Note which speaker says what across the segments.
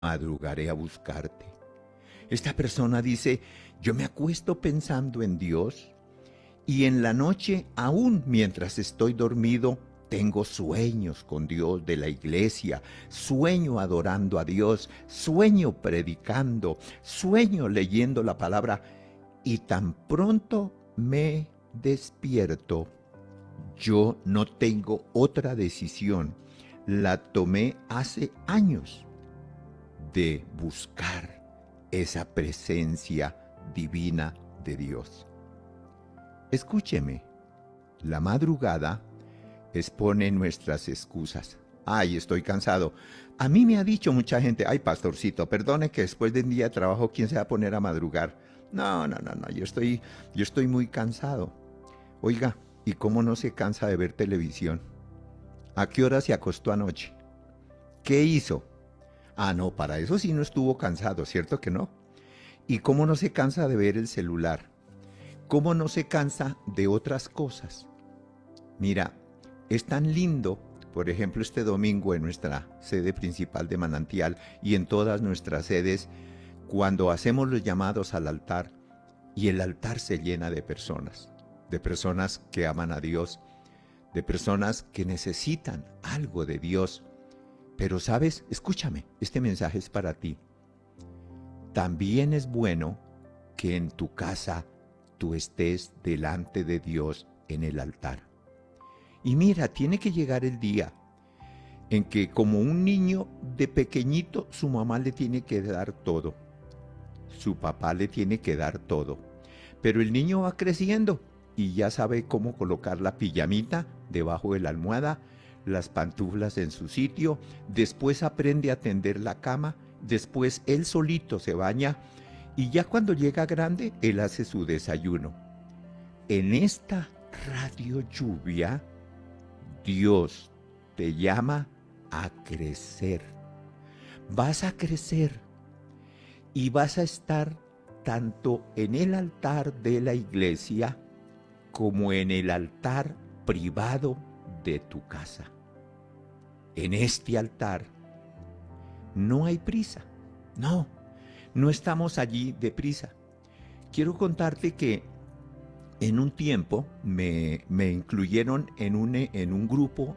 Speaker 1: madrugaré a buscarte. Esta persona dice, yo me acuesto pensando en Dios y en la noche, aún mientras estoy dormido, tengo sueños con Dios de la iglesia, sueño adorando a Dios, sueño predicando, sueño leyendo la palabra y tan pronto me despierto. Yo no tengo otra decisión. La tomé hace años de buscar esa presencia divina de Dios. Escúcheme, la madrugada expone nuestras excusas. Ay, estoy cansado. A mí me ha dicho mucha gente, ay, pastorcito, perdone que después de un día de trabajo, ¿quién se va a poner a madrugar? No, no, no, no, yo estoy muy cansado. Oiga, ¿y cómo no se cansa de ver televisión? ¿A qué hora se acostó anoche? ¿Qué hizo? Ah, no, para eso sí no estuvo cansado, ¿cierto que no? ¿Y cómo no se cansa de ver el celular? ¿Cómo no se cansa de otras cosas? Mira, es tan lindo, por ejemplo, este domingo en nuestra sede principal de Manantial y en todas nuestras sedes, cuando hacemos los llamados al altar y el altar se llena de personas que aman a Dios, de personas que necesitan algo de Dios. Pero sabes, escúchame, este mensaje es para ti. También es bueno que en tu casa tú estés delante de Dios en el altar. Y mira, tiene que llegar el día en que como un niño de pequeñito, su mamá le tiene que dar todo, su papá le tiene que dar todo. Pero el niño va creciendo y ya sabe cómo colocar la pijamita debajo de la almohada, las pantuflas en su sitio, después aprende a tender la cama, después él solito se baña y ya cuando llega grande, él hace su desayuno. En esta radio lluvia, Dios te llama a crecer. Vas a crecer y vas a estar tanto en el altar de la iglesia como en el altar privado de tu casa. En este altar no hay prisa. No, no estamos allí de prisa. Quiero contarte que en un tiempo me incluyeron en un grupo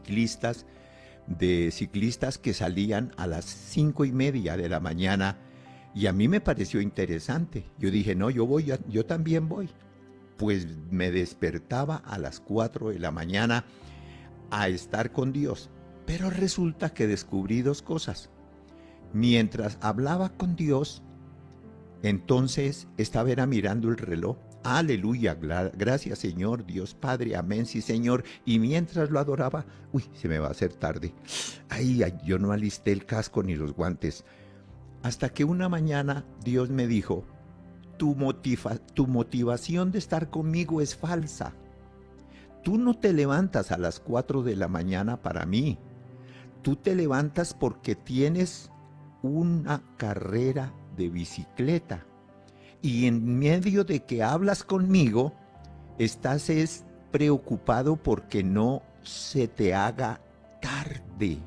Speaker 1: de ciclistas que salían a las 5:30 de la mañana y a mí me pareció interesante. Yo dije, no, yo también voy. Pues me despertaba a las 4 de la mañana a estar con Dios. Pero resulta que descubrí dos cosas. Mientras hablaba con Dios, entonces estaba mirando el reloj. Aleluya, gracias Señor, Dios Padre, amén, sí Señor. Y mientras lo adoraba, uy, se me va a hacer tarde. Ay, yo no alisté el casco ni los guantes. Hasta que una mañana Dios me dijo, tu motivación de estar conmigo es falsa. Tú no te levantas a las 4 de la mañana para mí. Tú te levantas porque tienes una carrera de bicicleta. Y en medio de que hablas conmigo, estás preocupado porque no se te haga tarde.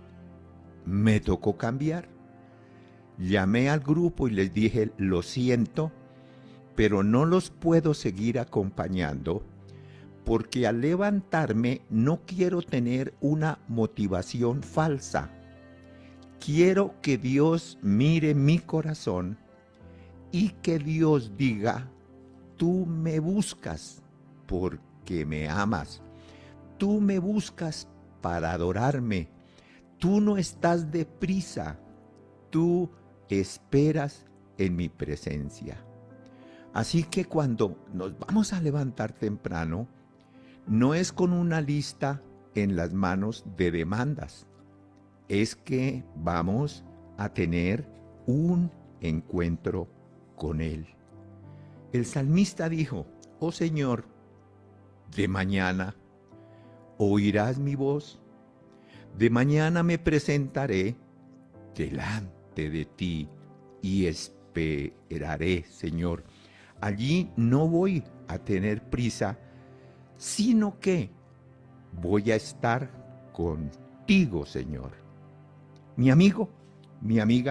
Speaker 1: Me tocó cambiar. Llamé al grupo y les dije, lo siento, pero no los puedo seguir acompañando porque al levantarme no quiero tener una motivación falsa. Quiero que Dios mire mi corazón y que Dios diga, tú me buscas porque me amas. Tú me buscas para adorarme. Tú no estás deprisa. Tú esperas en mi presencia. Así que cuando nos vamos a levantar temprano, no es con una lista en las manos de demandas. Es que vamos a tener un encuentro con Él. El salmista dijo, oh Señor, de mañana oirás mi voz, de mañana me presentaré delante de ti y esperaré, Señor. Allí no voy a tener prisa, sino que voy a estar contigo, Señor. Mi amigo, mi amiga